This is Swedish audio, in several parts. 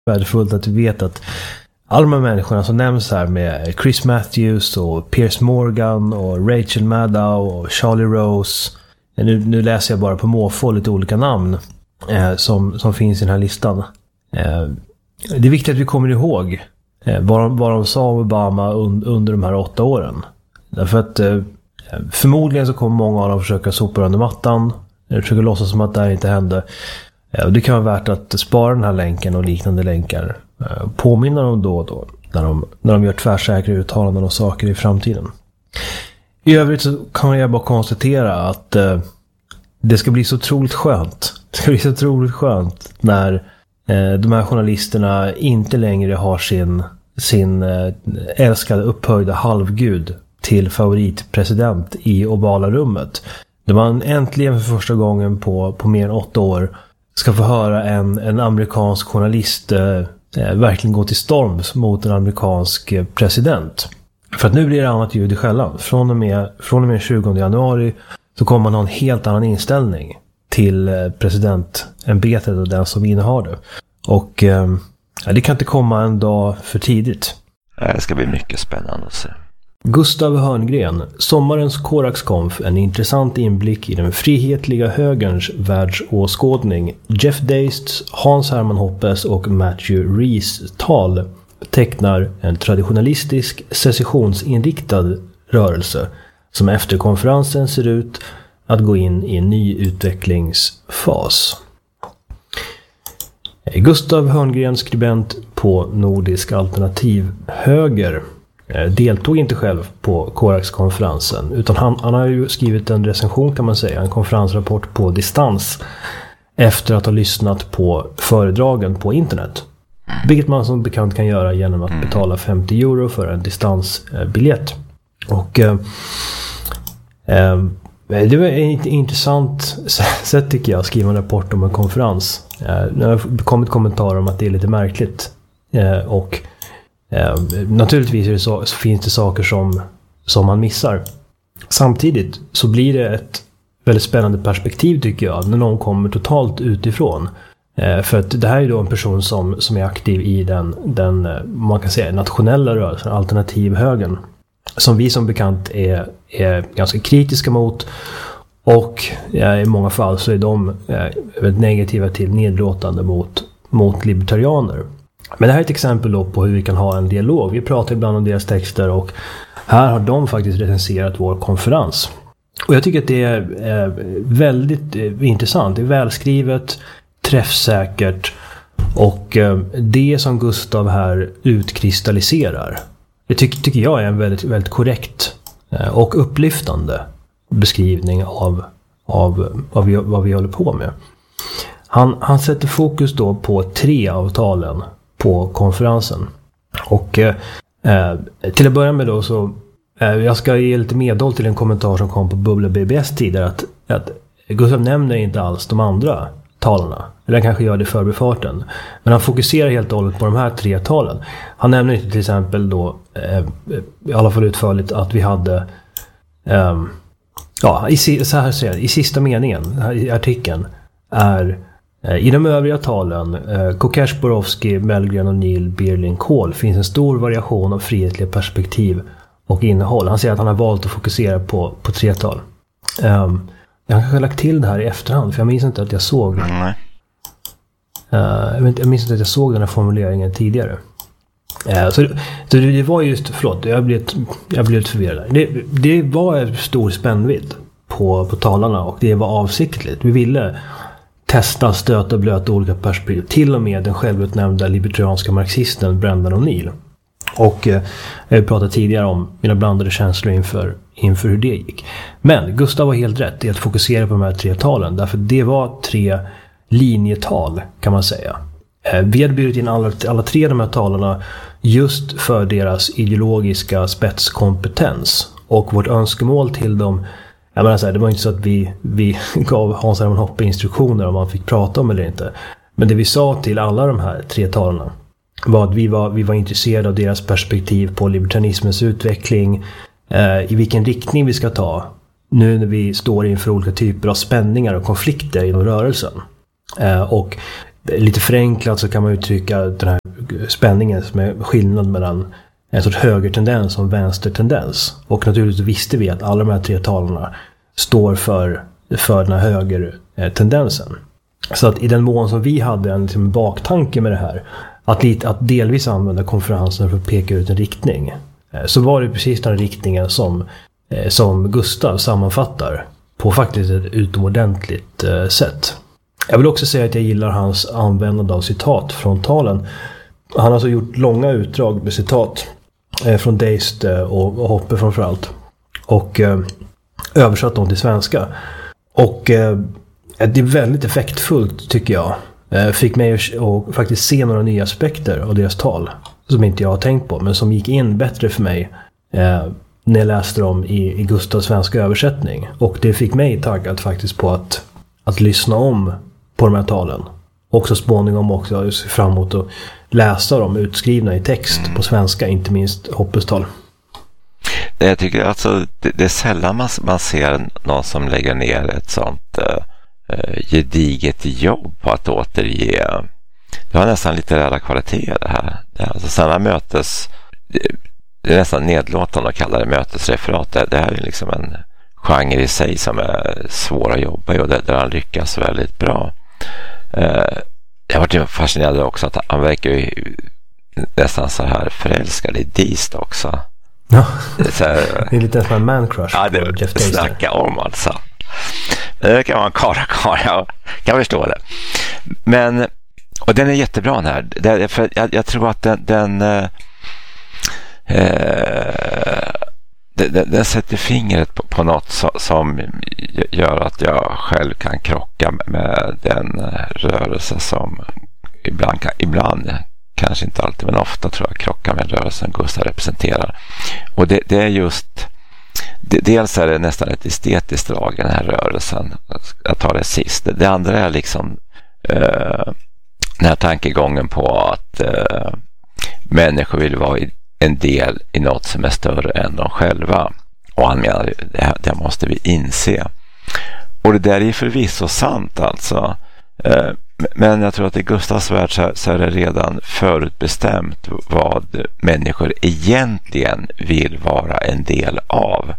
värdefullt att du vet att alla de här människorna som nämns här med Chris Matthews och Piers Morgan och Rachel Maddow och Charlie Rose. Nu läser jag bara på måfå lite olika namn som finns i den här listan. Det är viktigt att vi kommer ihåg vad de sa om Obama under de här 8 åren. Därför att förmodligen så kommer många av dem försöka sopa under mattan. Eller försöka låtsas som att det här inte hände. Och det kan vara värt att spara den här länken och liknande länkar. Påminna dem då och då när de gör tvärsäkra uttalanden och saker i framtiden. I övrigt så kan jag bara konstatera att det ska bli så otroligt skönt. Det ska bli så otroligt skönt när de här journalisterna inte längre har sin älskade upphöjda halvgud till favoritpresident i ovala rummet. Där man äntligen för första gången på mer än 8 år ska få höra en amerikansk journalist verkligen gå till storms mot en amerikansk president. För att nu blir det annat ljud i skällan. Från och med 20 januari så kommer man ha en helt annan inställning till presidentämbetet och den som innehar det. Och det kan inte komma en dag för tidigt. Det ska bli mycket spännande att se. Gustav Hörngren, sommarens Koraxkonf, en intressant inblick i den frihetliga högerns världsåskådning. Jeff Deists, Hans Hermann Hoppes och Matthew Rees tal tecknar en traditionalistisk sessionsinriktad rörelse som efter konferensen ser ut att gå in i en ny utvecklingsfas. Gustav Hörngren, skribent på Nordisk Alternativ Höger, deltog inte själv på Korax-konferensen, utan han har ju skrivit en recension, kan man säga, en konferensrapport på distans efter att ha lyssnat på föredragen på internet. Vilket man som bekant kan göra genom att betala 50 euro för en distansbiljett. Och det var ett intressant sätt, tycker jag, att skriva en rapport om en konferens. Det har kommit kommentarer om att det är lite märkligt. Och naturligtvis är det så finns det saker som man missar. Samtidigt så blir det ett väldigt spännande perspektiv, tycker jag, när någon kommer totalt utifrån. För att det här är då en person som är aktiv i den man kan säga nationella rörelsen, alternativhögern, som vi som bekant är ganska kritiska mot, och i många fall så är de väldigt negativa till nedlåtande mot libertarianer. Men det här är ett exempel då på hur vi kan ha en dialog. Vi pratar ibland om deras texter, och här har de faktiskt recenserat vår konferens. Och jag tycker att det är väldigt intressant. Det är välskrivet, träffsäkert, och det som Gustav här utkristalliserar, det tycker jag är en väldigt, väldigt korrekt och upplyftande beskrivning av vad vi håller på med. Han sätter fokus då på 3 av talen på konferensen. Och till att börja med då så jag ska ge lite medhåll till en kommentar som kom på Bubbla BBS tidigare, att Gustav nämner inte alls de andra talarna. Eller han kanske gör det i förbifarten. Men han fokuserar helt och hållet på de här 3 talen. Han nämner inte till exempel då i alla fall utförligt att vi hade i sista meningen i artikeln är i de övriga talen Kokesh, Borowski, Mellgren och Neil Bierling Kohl finns en stor variation av frihetliga perspektiv och innehåll. Han säger att han har valt att fokusera på 3 tal. Jag har kanske lagt till det här i efterhand, för jag minns inte att jag såg jag minns inte att jag såg den här formuleringen tidigare. Så det var just, förlåt, jag blev lite förvirrad. Det var en stor spännvidd på talarna, och det var avsiktligt. Vi ville testa, stöta, blöta olika perspektiv. Till och med den självutnämnda libertarianska marxisten Brendan O'Neill. Och jag pratade tidigare om mina blandade känslor inför hur det gick. Men Gustav var helt rätt i att fokusera på de här 3 talen. Därför det var 3 linjetal, kan man säga. Vi hade bjudit in alla 3 de här talarna just för deras ideologiska spetskompetens. Och vårt önskemål till dem, jag menar så här, det var inte så att vi gav Hans Hermann Hoppe instruktioner om man fick prata om eller inte. Men det vi sa till alla de här 3 talarna var att vi var intresserade av deras perspektiv på libertarismens utveckling, i vilken riktning vi ska ta nu när vi står inför olika typer av spänningar och konflikter inom rörelsen. Och lite förenklat så kan man uttrycka den här spänningen som är skillnad mellan en sorts högertendens och en vänstertendens. Och naturligtvis visste vi att alla de här 3 talarna står för den här högertendensen. Så att i den mån som vi hade en liksom baktanke med det här, att delvis använda konferensen för att peka ut en riktning, så var det precis den riktningen som Gustav sammanfattar på faktiskt ett utomordentligt sätt. Jag vill också säga att jag gillar hans användande av citat från talen. Han har alltså gjort långa utdrag med citat från Deist och Hoppe framförallt. Och översatt dem till svenska. Och det är väldigt effektfullt tycker jag. Fick mig att faktiskt se några nya aspekter av deras tal. Som inte jag har tänkt på, men som gick in bättre för mig när jag läste dem i Gustavs svenska översättning. Och det fick mig taggad faktiskt på att lyssna om på de här talen. Och så småningom också fram emot att läsa dem utskrivna i text på svenska, inte minst Hoppes tal. Jag tycker alltså det är sällan man ser någon som lägger ner ett sånt gediget jobb på att återge. Det har nästan litterära kvaliteter det här. Alltså sådana mötes, det är nästan nedlåtande att kalla det mötesreferat. Det här är liksom en genre i sig som är svår att jobba i och där han lyckas väldigt bra. Jag har varit fascinerad också att han verkar ju nästan så här förälskad i Deist också. Ja, så här, det är lite som en man crush. Ja, det snacka om alltså. Det kan vara en kara, jag kan förstå det. Men, och den är jättebra den här. För jag tror att den sätter fingret på något som gör att jag själv kan krocka med den rörelse som ibland kanske inte alltid men ofta tror jag krockar med rörelsen Gustav representerar. Och det är just dels är det nästan ett estetiskt drag i den här rörelsen. Jag tar det sist. Det andra är liksom den här tankegången på att människor vill vara en del i något som är större än de själva. Och han menar det måste vi inse. Och det där är förvisso sant alltså. Men jag tror att i Gustavs värld så är det redan förutbestämt vad människor egentligen vill vara en del av.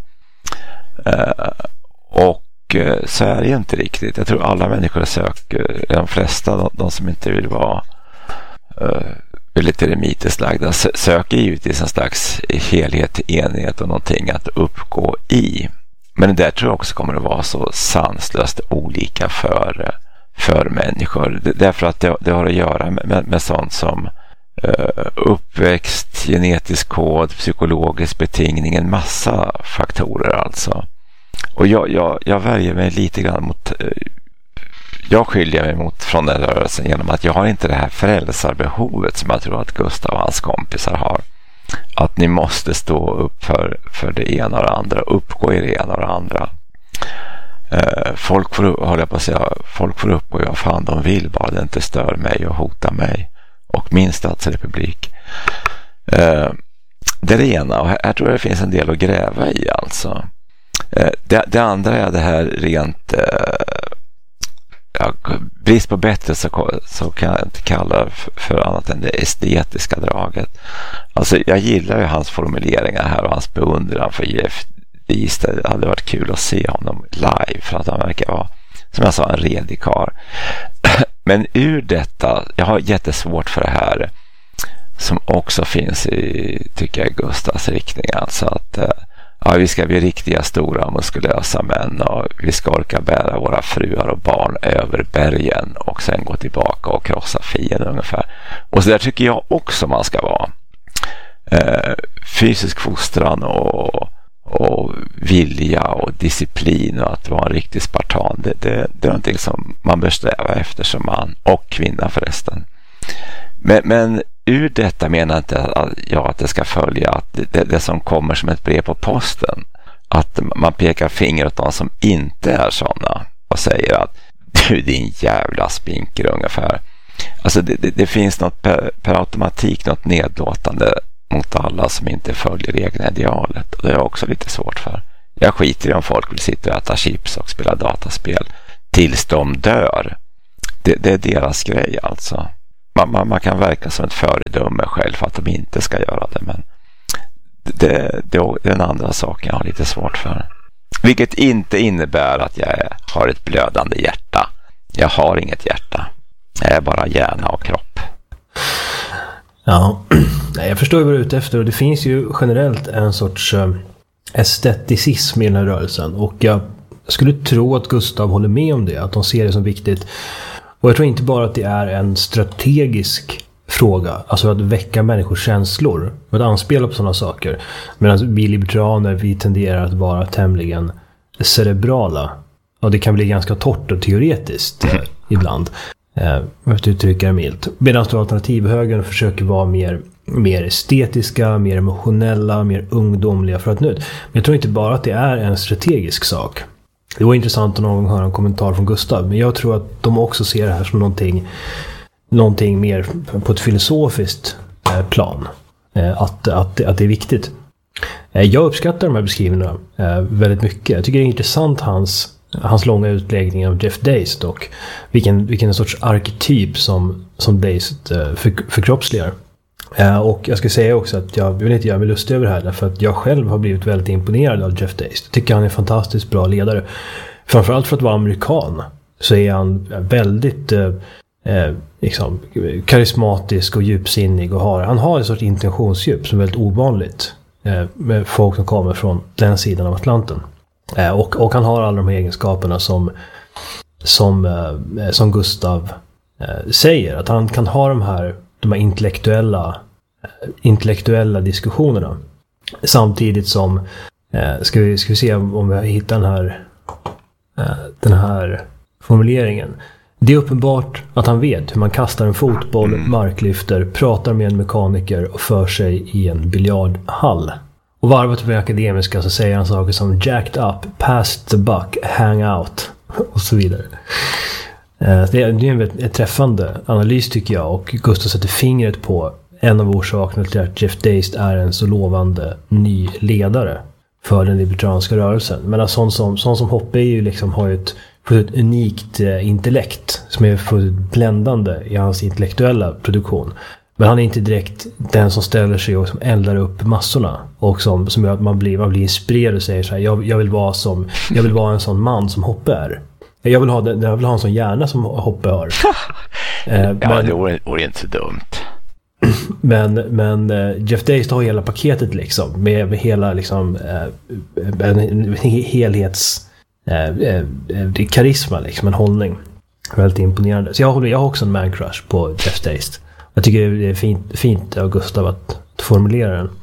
Och så är det inte riktigt. Jag tror alla människor söker, de flesta, de som inte vill vara lite eremitiskt lagda, söker givetvis en slags helhet, enhet och någonting att uppgå i. Men det där tror jag också kommer att vara så sanslöst olika för människor. Därför att det har att göra med sånt som uppväxt, genetisk kod, psykologisk betingning, en massa faktorer alltså. Och jag värjer mig lite grann mot jag skiljer mig mot från den rörelsen genom att jag har inte det här frälsarbehovet som jag tror att Gustav och hans kompisar har. Att ni måste stå upp för det ena och det andra, uppgå i det ena och det andra. Folk får uppgå i vad fan de vill, bara det inte stör mig och hotar mig. Och min statsrepublik. Det är det ena, och här tror jag det finns en del att gräva i alltså. Det andra är det här rent brist på bättre så kan jag inte kalla det för annat än det estetiska draget. Alltså jag gillar ju hans formuleringar här och hans beundran för Jeff Deist. Det hade varit kul att se honom live för att han verkar vara, som jag sa, en redig karl. Men ur detta, jag har jättesvårt för det här som också finns i, tycker jag, Gustavs riktning, alltså att vi ska bli riktiga stora muskulösa män och vi ska orka bära våra fruar och barn över bergen och sen gå tillbaka och krossa fienden ungefär. Och så där tycker jag också man ska vara. Fysisk fostran och vilja och disciplin och att vara en riktig spartan, det är någonting som man bör sträva efter som man och kvinna förresten. Men ur detta menar inte jag att det ska följa att det som kommer som ett brev på posten, att man pekar finger åt de som inte är sådana och säger att du din jävla spinker ungefär. Alltså det finns något per automatik, något nedlåtande mot alla som inte följer egna idealet, och det är jag också lite svårt för. Jag skiter i om folk vill sitta och äta chips och spela dataspel tills de dör. det är deras grej alltså. Man kan verka som ett föredöme själv för att de inte ska göra det, men det är en andra sak jag har lite svårt för. Vilket inte innebär att jag har ett blödande hjärta. Jag har inget hjärta. Jag är bara hjärna och kropp. Ja, jag förstår vad du är ute efter. Och det finns ju generellt en sorts esteticism i den här rörelsen. Och jag skulle tro att Gustav håller med om det. Att de ser det som viktigt. Och jag tror inte bara att det är en strategisk fråga. Alltså att väcka människors känslor. Och att anspela på sådana saker. Medan vi liberaner, vi tenderar att vara tämligen cerebrala. Och det kan bli ganska torrt och teoretiskt ibland. För att uttrycka det milt. Medan alternativhögern försöker vara mer estetiska, mer emotionella, mer ungdomliga för att nu. Men jag tror inte bara att det är en strategisk sak. Det var intressant att någon gång höra en kommentar från Gustav. Men jag tror att de också ser det här som någonting mer på ett filosofiskt plan. Att det är viktigt. Jag uppskattar de här beskrivningarna väldigt mycket. Jag tycker det är intressant hans långa utläggning av Jeff Deist och vilken sorts arketyp som Deist förkroppsligar. Och jag ska säga också att jag vill inte göra mig lustig över det här, därför att jag själv har blivit väldigt imponerad av Jeff Deist. Jag tycker han är en fantastiskt bra ledare. Framförallt för att vara amerikan så är han väldigt liksom, karismatisk och djupsinnig, och han har ett sorts intentionsdjup som är väldigt ovanligt med folk som kommer från den sidan av Atlanten. Och han har alla de här egenskaperna som Gustav säger, att han kan ha de här intellektuella diskussionerna samtidigt som ska vi se om vi hittar den här formuleringen. Det är uppenbart att han vet hur man kastar en fotboll, marklyfter, pratar med en mekaniker och för sig i en biljardhall. Och varvat med akademiska så säger han saker som jacked up, passed the buck, hang out och så vidare. Det är en träffande analys tycker jag, och Gustav sätter fingret på en av orsakerna till att Jeff Deist är en så lovande ny ledare för den libertarianska rörelsen. Men sån som Hoppe är ju liksom, har ju ett unikt intellekt som är bländande i hans intellektuella produktion. Men han är inte direkt den som ställer sig och som eldar upp massorna och som gör att man blir inspirerad och säger så här: jag vill vara en sån man som Hoppe är. Jag vill ha en sån hjärna som Hoppe har. Men det vore inte så dumt. Men Jeff Deist har hela paketet liksom, med hela liksom en helhets karisma liksom, en hållning. Väldigt imponerande. Så jag har också en man crush på Jeff Deist. Jag tycker det är fint av Gustav att formulera den.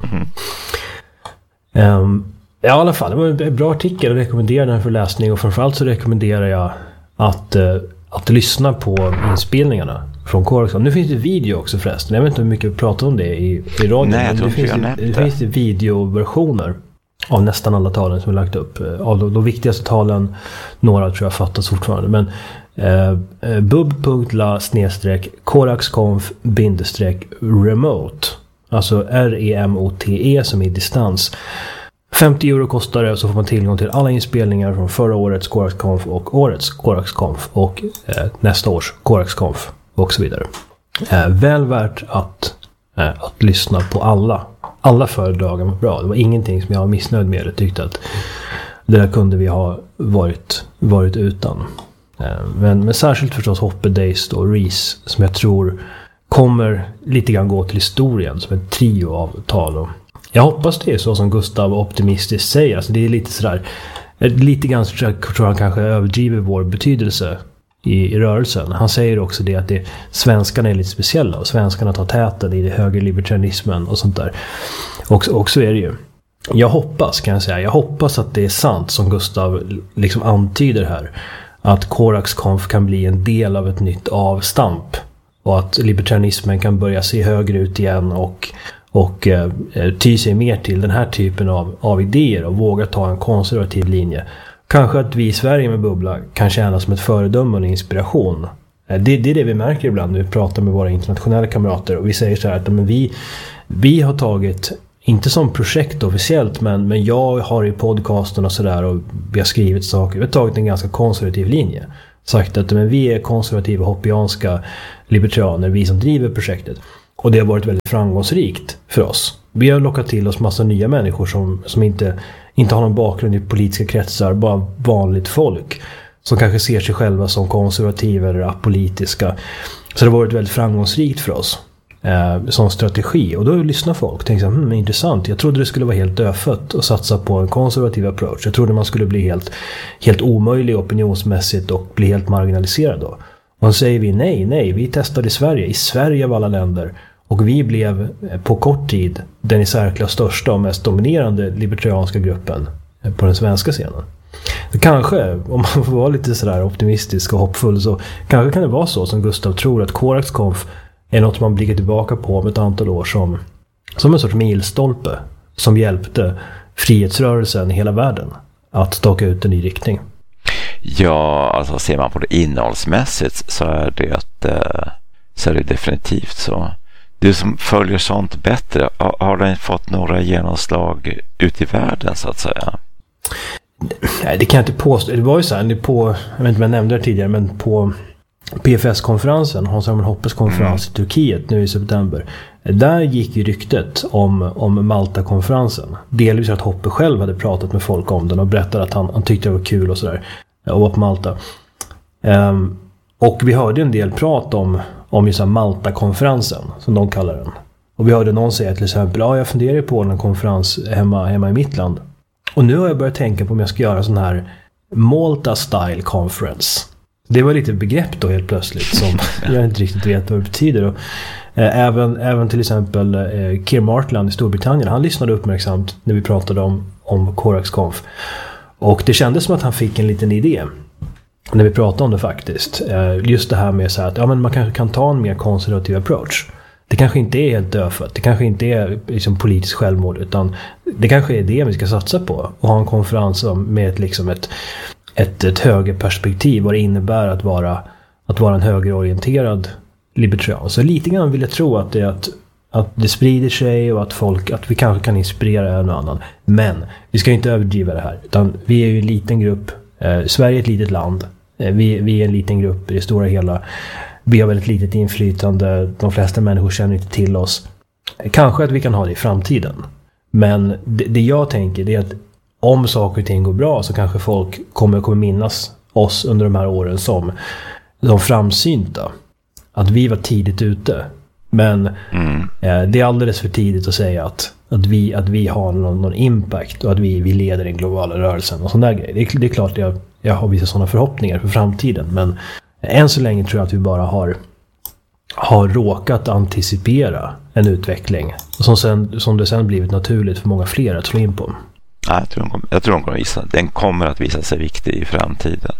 I alla fall, det var en bra artikel och rekommenderar den för läsning, och framförallt så rekommenderar jag att lyssna på inspelningarna från Coraxcon. Nu finns det video också förresten. Jag vet inte hur mycket vi pratar om det i radion. Nej, det finns det videoversioner av nästan alla talen som vi lagt upp. Av de viktigaste talen, några tror jag fattas fortfarande. Men bub.la/coraxconf-remote, alltså REMOTE som är distans. 50 euro kostar det, så får man tillgång till alla inspelningar från förra årets Coraxconf och årets Coraxconf och nästa års Coraxconf och så vidare. Väl värt att lyssna på alla föredragen var bra. Det var ingenting som jag var missnöjd med. Jag tyckte att det där kunde vi ha varit utan. Men särskilt förstås Hoppe, Deist och Rees, som jag tror kommer lite grann gå till historien som en trio av tal. Jag hoppas det är så som Gustav optimistiskt säger. Alltså det är lite sådär, lite grann tror han kanske överdriver vår betydelse i rörelsen. Han säger också det att svenskarna är lite speciella och svenskarna tar täten i det högerlibertarianismen och sånt där. Och så är det ju. Jag hoppas att det är sant som Gustav liksom antyder här, att Coraxconf kan bli en del av ett nytt avstamp och att libertarianismen kan börja se högre ut igen och ty sig mer till den här typen av idéer och våga ta en konservativ linje. Kanske att vi i Sverige med Bubbla kan tjäna som ett föredöme och en inspiration. Det är det vi märker ibland när vi pratar med våra internationella kamrater, och vi säger så här att vi har tagit, inte som projekt officiellt, men jag har i podcasten och sådär, och vi har skrivit saker, vi har tagit en ganska konservativ linje. sagt att men vi är konservativa, hoppianska libertarianer, vi som driver projektet. Och det har varit väldigt framgångsrikt för oss. Vi har lockat till oss massa nya människor som inte har någon bakgrund i politiska kretsar, bara vanligt folk som kanske ser sig själva som konservativa eller apolitiska. Så det har varit väldigt framgångsrikt för oss som strategi. Och då lyssnar folk och tänker så här, intressant. Jag trodde det skulle vara helt dödfött att satsa på en konservativ approach. Jag trodde man skulle bli helt omöjlig opinionsmässigt och bli helt marginaliserad då. Och då säger vi nej, vi testade i Sverige av alla länder. Och vi blev på kort tid den i särklass största och mest dominerande libertarianska gruppen på den svenska scenen. Kanske, om man får vara lite sådär optimistisk och hoppfull, så kanske kan det vara så som Gustav tror, att CoraxConf är något man blickar tillbaka på om ett antal år som en sorts milstolpe som hjälpte frihetsrörelsen i hela världen att staka ut en ny riktning. Ja, alltså ser man på det innehållsmässigt så är det definitivt så. Du som följer sånt bättre, har den fått några genomslag ut i världen så att säga? Nej, det kan jag inte påstå. Det var ju så här, jag vet inte om jag nämnde det tidigare, men på PFS-konferensen, Hans Hermann Hoppes konferens i Turkiet nu i september, där gick ju ryktet om Malta-konferensen. Delvis att Hoppe själv hade pratat med folk om den och berättat att han tyckte det var kul och sådär, och var på Malta. Och vi hörde en del prat om just Malta-konferensen, som de kallar den. Och vi hörde någon säga till exempel, jag funderar på en konferens hemma i mitt land. Och nu har jag börjat tänka på om jag ska göra sån här Malta-style conference. Det var lite begrepp då helt plötsligt som jag inte riktigt vet vad det betyder. Och även till exempel Keir Martland i Storbritannien, han lyssnade uppmärksamt när vi pratade om CoraxConf. Och det kändes som att han fick en liten idé när vi pratade om det faktiskt. Just det här med så att men man kanske kan ta en mer konservativ approach. Det kanske inte är helt dödfött. Det kanske inte är liksom politiskt självmord, utan det kanske är det vi ska satsa på. Och ha en konferens med ett högerperspektiv, vad det innebär att vara en högerorienterad libertarian. Så lite grann vill jag tro att det sprider sig och att vi kanske kan inspirera en och annan. Men vi ska inte överdriva det här, utan vi är ju en liten grupp. Sverige är ett litet land. Vi är en liten grupp i det stora hela. Vi har väldigt litet inflytande. De flesta människor känner inte till oss. Kanske att vi kan ha det i framtiden. Men det jag tänker är att om saker och ting går bra så kanske folk kommer minnas oss under de här åren som de framsynta. Att vi var tidigt ute. Men det är alldeles för tidigt att säga att vi har någon impact och att vi leder den globala rörelsen och sån där grejer. Det är klart att jag har vissa sådana förhoppningar för framtiden, men än så länge tror jag att vi bara har råkat anticipera en utveckling som det sen blivit naturligt för många fler att slå in på. Ja, jag tror den kommer att visa sig viktig i framtiden.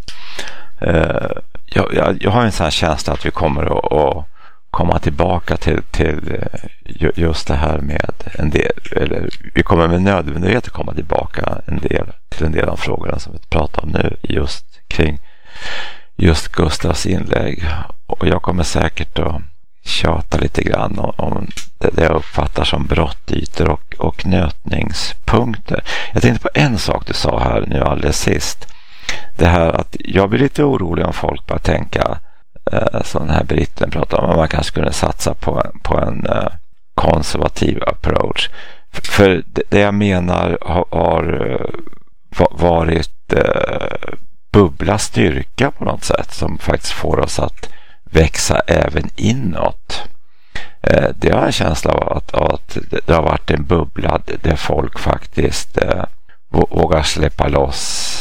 Jag har en sån här känsla att vi kommer att komma tillbaka till just det här med en del, eller vi kommer med nödvändighet att komma tillbaka till en del av frågorna som vi pratar om nu just kring just Gustavs inlägg, och jag kommer säkert att tjata lite grann om det jag uppfattar som brottytor och nötningspunkter. Jag tänkte på en sak du sa här nu alldeles sist. Det här att jag blir lite orolig om folk bara tänka som den här britten pratar om, att man kanske skulle satsa på en konservativ approach. För det jag menar har varit bubbla styrka på något sätt som faktiskt får oss att växa även inåt. Det har en känsla av att det har varit en bubbla där folk faktiskt vågar släppa loss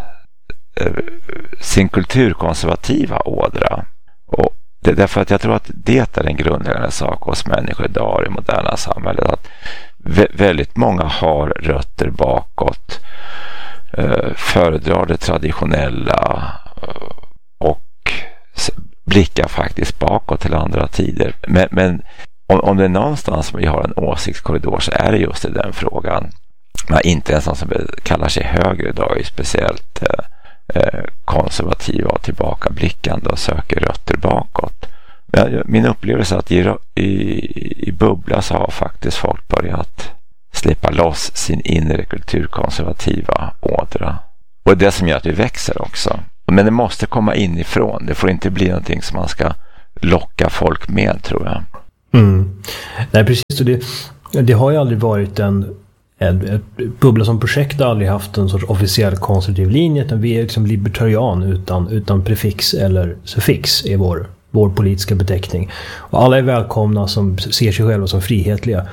sin kulturkonservativa ådra. Och det är därför att jag tror att det är en grundläggande sak hos människor idag i moderna samhället, att väldigt många har rötter bakåt, föredrar det traditionella och blickar faktiskt bakåt till andra tider. Men om det är någonstans vi har en åsiktskorridor så är det just i den frågan. Men inte ens någon som kallar sig höger idag är speciellt konservativa och tillbakablickande och söker rötter bakåt. Men min upplevelse är att i bubbla så har faktiskt folk börjat släppa loss sin inre kulturkonservativa ådra. Och det som gör att vi växer också. Men det måste komma inifrån. Det får inte bli någonting som man ska locka folk med, tror jag. Nej, precis. Och det har ju aldrig varit ett Bubbla som projekt har aldrig haft en sorts officiell konservativ linje, utan vi är liksom libertarian utan prefix eller suffix är vår politiska beteckning. Och alla är välkomna som ser sig själva som frihetliga.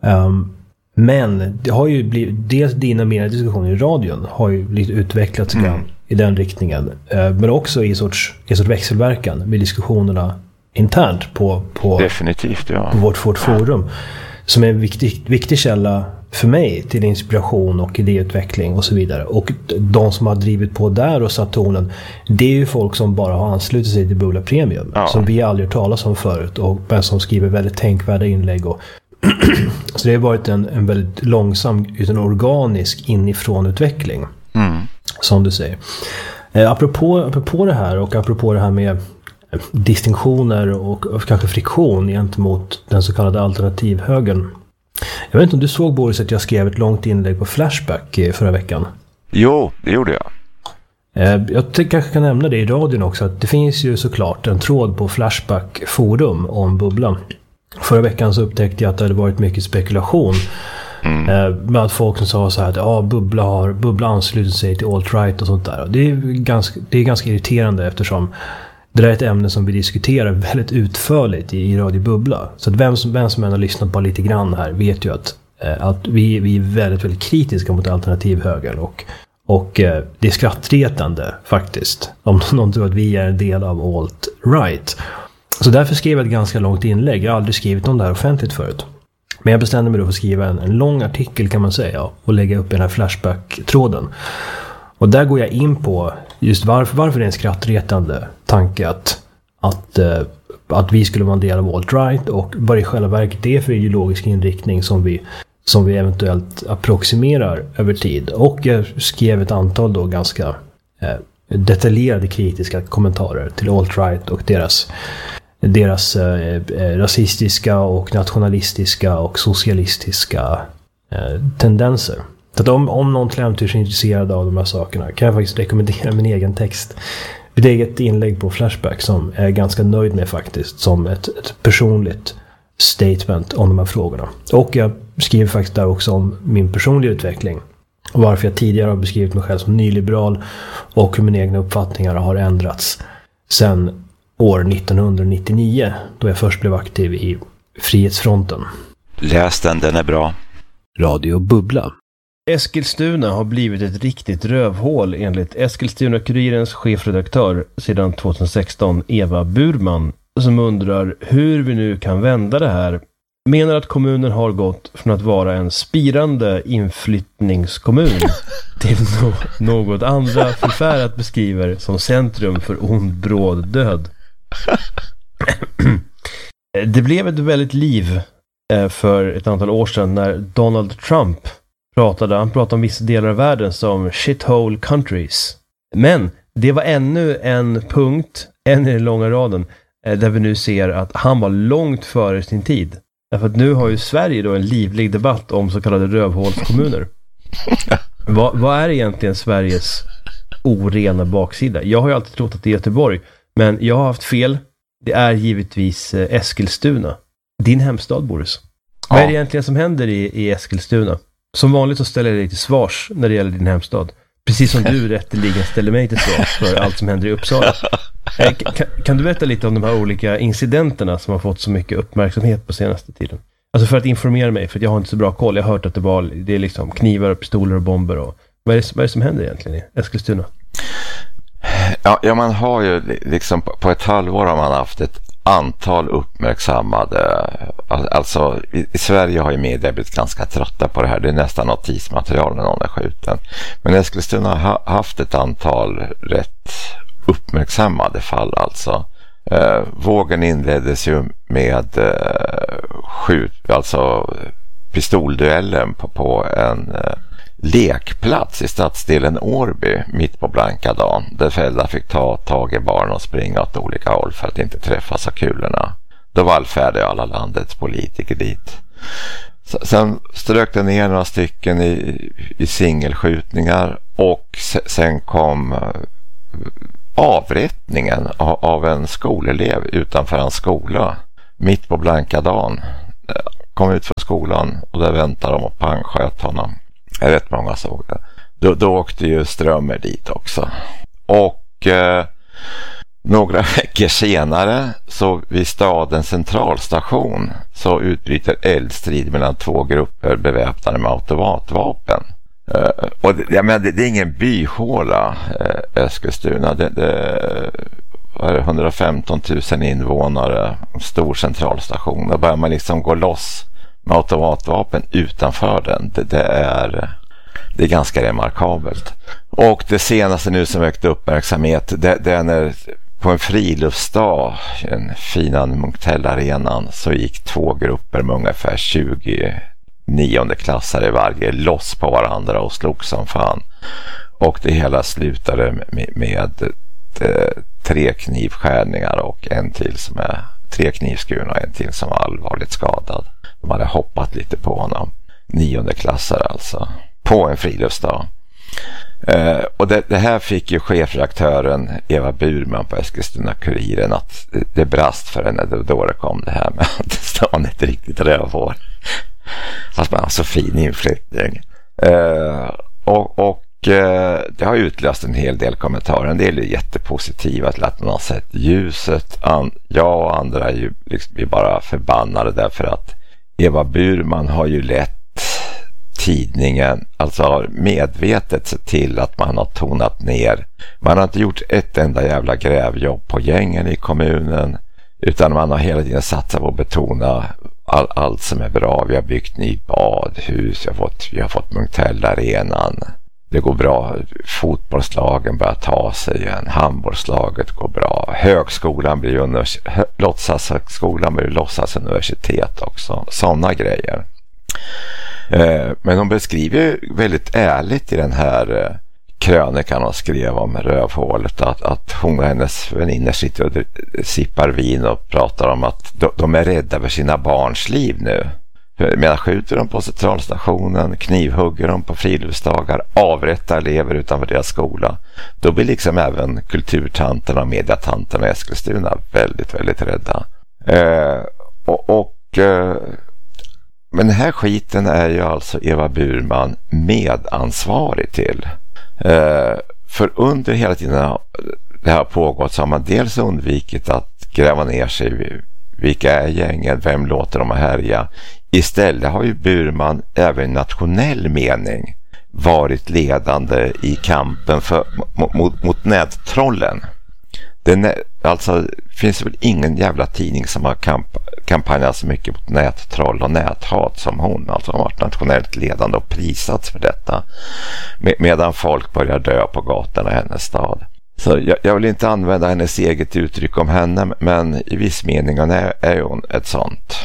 Men det har ju blivit, dels dina mina diskussioner i radion har ju lite utvecklats i den riktningen. Men också i sorts växelverkan med diskussionerna internt på definitivt, ja. På vårt forum. Som är en viktig källa för mig till inspiration och idéutveckling och så vidare. Och de som har drivit på där och satt tonen, det är ju folk som bara har anslutit sig till Bubbla Premium. Ja. Som vi aldrig hört talas om förut, och som skriver väldigt tänkvärda inlägg. Och så det har varit en väldigt långsam, utan organisk inifrån utveckling. Som du säger. Apropå det här, och apropå det här med distinktioner och kanske friktion gentemot den så kallade alternativhögern. Jag vet inte om du såg, Boris, att jag skrev ett långt inlägg på Flashback förra veckan. Jo, det gjorde jag. Jag kanske kan nämna det i radion också, att det finns ju såklart en tråd på Flashback forum om bubblan. Förra veckan så upptäckte jag att det hade varit mycket spekulation med att folk som sa så här att bubbla ansluter sig till alt-right och sånt där. Det är ganska irriterande, eftersom det där är ett ämne som vi diskuterar väldigt utförligt i Radio Bubbla. Så att vem som än har lyssnat på lite grann här vet ju att vi är väldigt, väldigt kritiska mot alternativhögern. Och det är skrattretande faktiskt, om någon tror att vi är en del av alt-right. Så därför skrev jag ett ganska långt inlägg. Jag har aldrig skrivit om det här offentligt förut. Men jag bestämde mig då för att skriva en lång artikel, kan man säga, och lägga upp i den här Flashback-tråden. Och där går jag in på just varför det är en skrattretande tanke att vi skulle vara en del av alt-right, och vad det i själva verket är för ideologisk inriktning som vi eventuellt approximerar över tid. Och jag skrev ett antal då ganska detaljerade kritiska kommentarer till alt-right och deras rasistiska och nationalistiska och socialistiska tendenser. Så att om någon till äventyrs är intresserad av de här sakerna kan jag faktiskt rekommendera min egen text. Mitt eget inlägg på Flashback, som jag är ganska nöjd med faktiskt, som ett personligt statement om de här frågorna. Och jag skriver faktiskt där också om min personliga utveckling. Och varför jag tidigare har beskrivit mig själv som nyliberal, och hur mina egna uppfattningar har ändrats sedan år 1999, då jag först blev aktiv i Frihetsfronten. Läs den är bra. Radio Bubbla. Eskilstuna har blivit ett riktigt rövhål enligt Eskilstuna-Kurirens chefredaktör sedan 2016, Eva Burman, som undrar hur vi nu kan vända det här. Menar att kommunen har gått från att vara en spirande inflyttningskommun till något andra förfärat beskriver som centrum för ond bråd död. Det blev ett väldigt liv för ett antal år sedan när Donald Trump pratade om vissa delar av världen som shithole countries. Men det var ännu en punkt, en i den långa raden, där vi nu ser att han var långt före sin tid. Därför att nu har ju Sverige då en livlig debatt om så kallade rövhålskommuner. Vad är egentligen Sveriges orena baksida? Jag har ju alltid trott att det är Göteborg, men jag har haft fel. Det är givetvis Eskilstuna. Din hemstad, Boris. Vad är det egentligen som händer i Eskilstuna? Som vanligt så ställer jag dig till svars när det gäller din hemstad. Precis som du rätteligen ställer mig till svars för allt som händer i Uppsala. Kan du berätta lite om de här olika incidenterna som har fått så mycket uppmärksamhet på senaste tiden? Alltså för att informera mig, för att jag har inte så bra koll. Jag har hört att det är liksom knivar, pistoler och bomber. Och vad är det som händer egentligen i Eskilstuna? Ja, man har ju liksom på ett halvår har man haft ett antal uppmärksammade, alltså i Sverige har ju media blivit ganska trötta på det här. Det är nästan notismaterial när någon är skjuten. Men Eskilstuna har haft ett antal rätt uppmärksammade fall alltså. Vågen inleddes ju med pistolduellen på en lekplats i stadsdelen Årby mitt på blanka dagen, där föräldrar fick ta tag i barn och springa åt olika håll för att inte träffas av kulorna. Då vallfärdade alla landets politiker dit. Sen strök det ner några stycken i singelskjutningar, och sen kom avrättningen av en skolelev utanför en skola mitt på blanka dagen. Kom ut från skolan och där väntar de och pangsköt honom. Rätt många såg det. Då åkte ju Strömmer dit också. Och några veckor senare så vid stadens centralstation så utbryter eldstrid mellan två grupper beväpnade med automatvapen. Och det är ingen byhåla, Eskilstuna. Det är 115 000 invånare, stor centralstation. Då börjar man liksom gå loss med automatvapen utanför den. Det är ganska remarkabelt. Och det senaste nu som väckte uppmärksamhet, det är när på en friluftsdag, en fina Munktell-arenan, så gick två grupper med ungefär 20 niondeklassare varje loss på varandra och slog som fan. Och det hela slutade med 3 knivskärningar och en till som är 3 knivskurna och en till som var allvarligt skadad. De hade hoppat lite på honom. 9:e-klassare alltså. På en friluftsdag. Och det här fick ju chefredaktören Eva Burman på Eskilstuna-Kuriren att det brast för henne då det kom det här med att stan inte riktigt rövhår. Fast man har så fin inflyttning. Och det har utlöst en hel del kommentarer. En del är jättepositiva till att man har sett ljuset. Jag och andra är ju liksom bara förbannade därför att Eva Burman har ju lett tidningen, alltså har medvetet sett till att man har tonat ner. Man har inte gjort ett enda jävla grävjobb på gängen i kommunen, utan man har hela tiden satsat på att betona allt som är bra. Vi har byggt ny badhus, vi har fått Munktell-arenan. Det går bra. Fotbollslagen börjar ta sig igen. Handbollslaget går bra. Högskolan blir låtsashögskolan blir låtsasuniversitet också. Sådana grejer. Men hon beskriver väldigt ärligt i den här krönikan hon skrev om rövhålet att hon och hennes vänner sitter och sippar vin och pratar om att de är rädda för sina barns liv nu. Medan skjuter de på centralstationen, knivhugger de på friluftsdagar, avrättar elever utanför deras skola, då blir liksom även kulturtanterna och mediatanterna i Eskilstuna väldigt, väldigt rädda. Men den här skiten är ju alltså Eva Burman medansvarig till. För under hela tiden det har pågått så har man dels undvikit att gräva ner sig vilka är gängen, vem låter dem härja. Istället har ju Burman även i nationell mening varit ledande i kampen mot nättrollen. Alltså finns det väl ingen jävla tidning som har kampanjat så mycket mot nättroll och näthat som hon. Alltså hon har varit nationellt ledande och prisats för detta. Medan folk börjar dö på gatorna i hennes stad. Så jag vill inte använda hennes eget uttryck om henne, men i viss mening är hon ett sånt.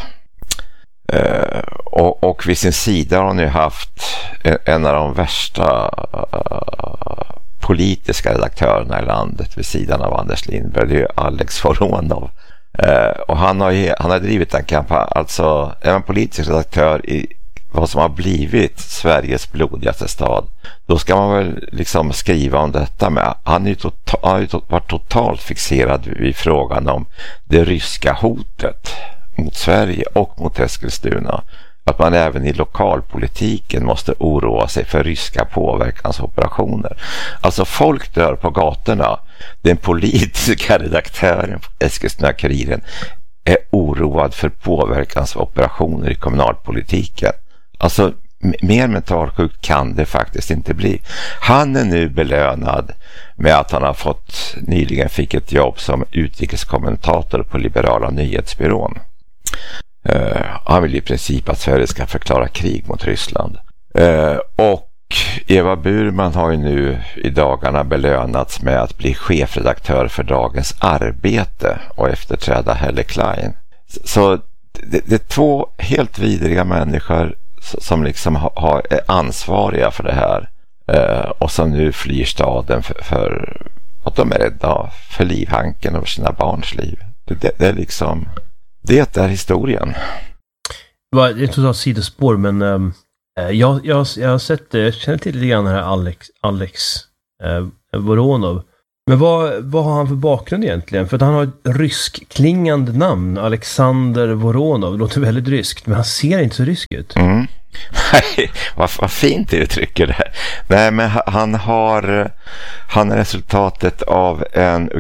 Och vid sin sida har hon ju haft en av de värsta politiska redaktörerna i landet vid sidan av Anders Lindberg. Det är ju Alex Voronov. Och han har drivit en kampanj, alltså en politisk redaktör i vad som har blivit Sveriges blodigaste stad. Då ska man väl liksom skriva om detta med. Han har ju varit totalt fixerad vid frågan om det ryska hotet mot Sverige och mot Eskilstuna. Att man även i lokalpolitiken måste oroa sig för ryska påverkansoperationer. Alltså folk dör på gatorna. Den politiska redaktören på Eskilstuna-Kuriren är oroad för påverkansoperationer i kommunalpolitiken. Alltså mer mentalsjukt kan det faktiskt inte bli. Han är nu belönad med att han har nyligen fick ett jobb som utrikeskommentator på Liberala nyhetsbyrån. Han vill i princip att Sverige ska förklara krig mot Ryssland. Och Eva Burman har ju nu i dagarna belönats med att bli chefredaktör för Dagens Arbete och efterträda Helle Klein. Så det är två helt vidriga människor som liksom är ansvariga för det här och som nu flyr staden för att de är rädda för livhanken och sina barns liv. Det är liksom, det är historien. Det är ett totalt sidospår, men jag har sett det. Jag känner till lite grann den här Alex Voronov. Men vad har han för bakgrund egentligen? För att han har ett ryskklingande namn, Alexander Voronov. Det låter väldigt ryskt, men han ser inte så rysk ut. Mm. vad fint du uttrycker det. Nej, men han är resultatet av en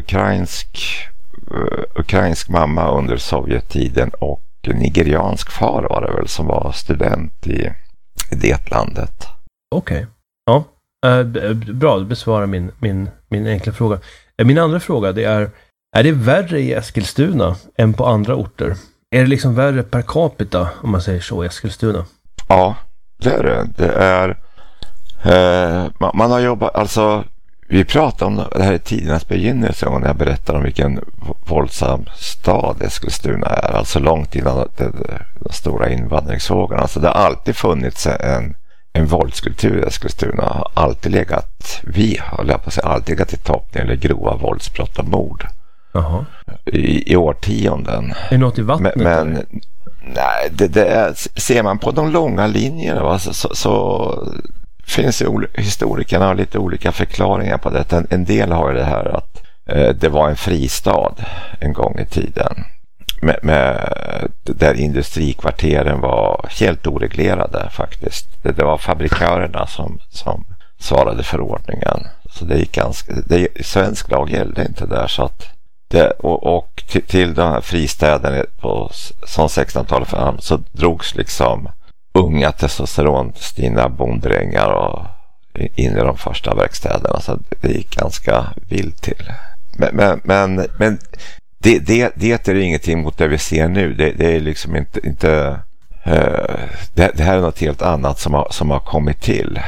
ukrainsk mamma under Sovjettiden och nigeriansk far var det väl, som var student i det landet. Okej. Ja. Bra, du besvarar min enkla fråga. Min andra fråga, det är det värre i Eskilstuna än på andra orter? Är det liksom värre per capita, om man säger så, i Eskilstuna? Ja, det är det. Det är man har jobbat, alltså vi pratade om det här i tidernas begynnelse och när jag berättar om vilken våldsam stad Eskilstuna är, alltså långt innan de stora invandringsvågorna. Alltså det har alltid funnits en våldskultur i Eskilstuna, har alltid legat, alltid legat i topp när det gäller grova våldsbrott och mord. Jaha. I årtionden. Är det något i vattnet? Men nej, det är, ser man på de långa linjerna så finns ju historikerna har lite olika förklaringar på detta. En del har ju det här att det var en fristad en gång i tiden där industrikvarteren var helt oreglerade faktiskt. Det var fabrikörerna som svarade för ordningen. Så det gick svensk lag gällde inte där, så att och till den här fristäderna som 1600-talet fram så drogs liksom unga testosteronstinna bonddrängar och in i de första verkstäderna, så det gick ganska vilt till. Men det är ingenting mot det vi ser nu. Det är liksom inte det här är något helt annat som har kommit till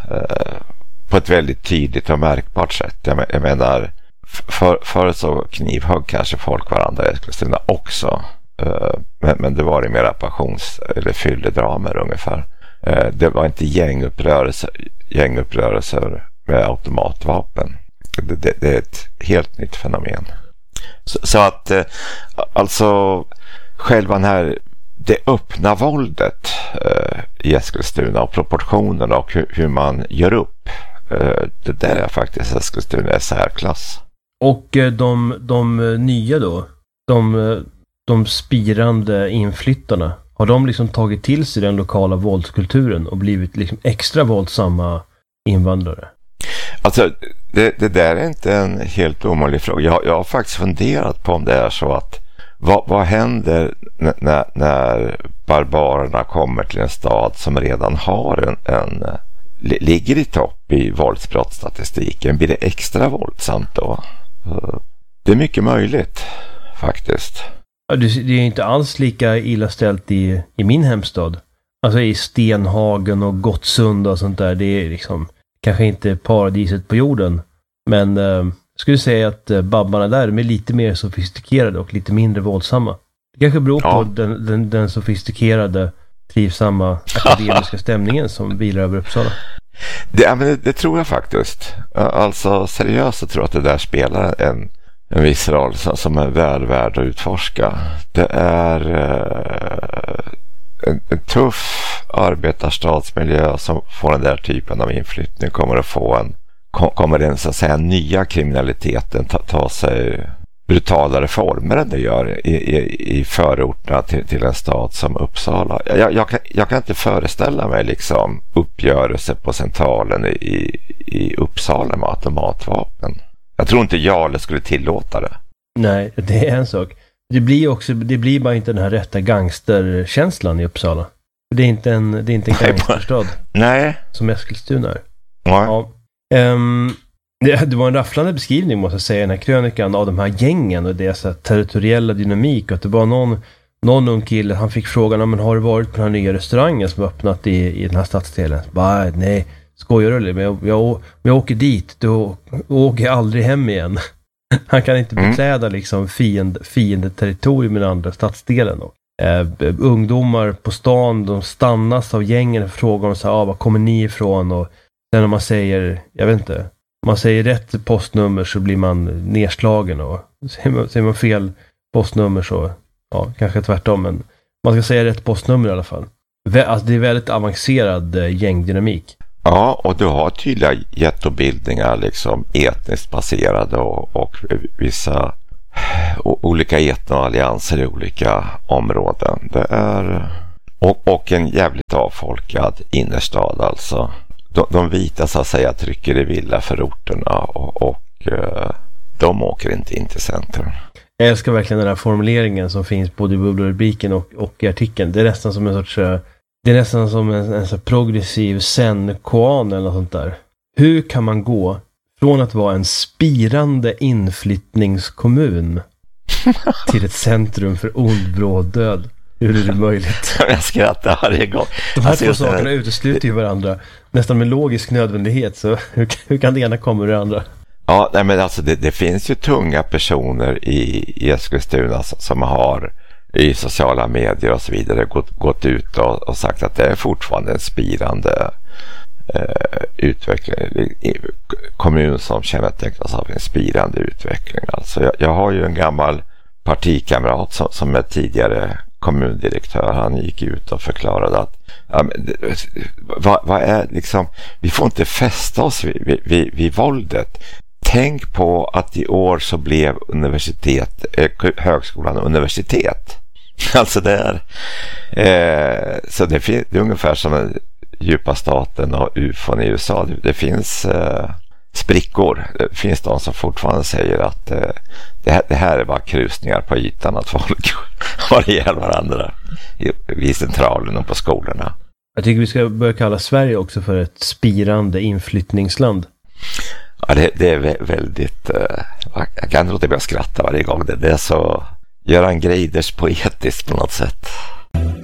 på ett väldigt tydligt och märkbart sätt. Jag menar, för så knivhögg kanske folk varandra i Eskilstuna också. Men det var det mera eller fylledramer ungefär. Det var inte gänguppgörelser med automatvapen. Det är ett helt nytt fenomen. Så att alltså själva det öppna våldet i Eskilstuna och proportionerna och hur man gör upp, det där är faktiskt Eskilstuna i särklass. Och de nya då, de spirande inflyttarna, har de liksom tagit till sig den lokala våldskulturen och blivit liksom extra våldsamma invandrare? Alltså det där är inte en helt omöjlig fråga. Jag har faktiskt funderat på om det är så att vad händer när barbarerna kommer till en stad som redan har ligger i topp i våldsbrottsstatistiken? Blir det extra våldsamt då? Det är mycket möjligt faktiskt. Ja, det är inte alls lika illa ställt i min hemstad. Alltså i Stenhagen och Gottsunda och sånt där. Det är liksom kanske inte paradiset på jorden. Men jag skulle säga att babbarna där är lite mer sofistikerade och lite mindre våldsamma. Det kanske beror på den sofistikerade, trivsamma akademiska stämningen som vilar över Uppsala. Det tror jag faktiskt. Alltså seriöst så tror jag att det där spelar en viss roll som är väl värd att utforska. Det är en tuff arbetarstadsmiljö som får den där typen av inflyttning kommer den så att säga nya kriminaliteten ta sig brutalare former än det gör i förorterna till en stad som Uppsala. Jag kan inte föreställa mig liksom uppgörelse på Centralen i Uppsala med automatvapen. Jag tror inte Jarle skulle tillåta det. Nej, det är en sak. Det blir bara inte den här rätta gangsterkänslan i Uppsala. Det är inte en gangsterstad. Nej. Som Eskilstuna är. Nej. Ja. Det var en rafflande beskrivning, måste jag säga, den här krönikan av de här gängen och deras territoriella dynamik. Att det var någon ung kille, han fick frågan, men har du varit på den här nya restaurangen som öppnat i den här stadsdelen? Bara, nej, skojar du? Men jag åker dit, då åker jag aldrig hem igen. Han kan inte bekläda liksom fiendeterritorium i den andra stadsdelen. Ungdomar på stan, de stannas av gängen och frågar dem så här, var kommer ni ifrån? Och sen om man säger, jag vet inte, om man säger rätt postnummer så blir man nedslagen, och säger man fel postnummer så, ja, kanske tvärtom, men man ska säga rätt postnummer i alla fall. Alltså det är väldigt avancerad gängdynamik. Ja, och du har tydliga gettobildningar, liksom etniskt baserade och vissa olika etnoallianser i olika områden. Det är och en jävligt avfolkad innerstad alltså. De vita så att säga trycker i villaförorterna och de åker inte in till centrum. Jag älskar verkligen den här formuleringen som finns både i bubbelrubriken och i artikeln. Det är nästan som en sorts... Det är nästan som en så progressiv zen-koan eller något sånt där. Hur kan man gå från att vara en spirande inflyttningskommun till ett centrum för ond bråd död? Hur är det möjligt? Jag skrattar varje gång. De här två sakerna utesluter ju varandra nästan med logisk nödvändighet. Så hur kan det ena komma ur det andra? Ja, nej, men alltså det finns ju tunga personer i Eskilstuna som har i sociala medier och så vidare gått ut och sagt att det är fortfarande en spirande utveckling, kommun som kännetecknas av en spirande utveckling. Alltså jag har ju en gammal partikamrat som är tidigare kommundirektör. Han gick ut och förklarade att vad är liksom, vi får inte fästa oss vid våldet. Tänk på att i år så blev högskolan universitet. Alltså det är så det är ungefär som den djupa staten och UFOn i USA. Det finns sprickor. Det finns de som fortfarande säger att det här är bara krusningar på ytan, att folk har ihjäl varandra vid centralen och på skolorna. Jag tycker vi ska börja kalla Sverige också för ett spirande inflyttningsland. Ja, det är väldigt... jag kan inte låta bli att skratta varje gång. Det är så... Göran Greiders poetiskt på något sätt.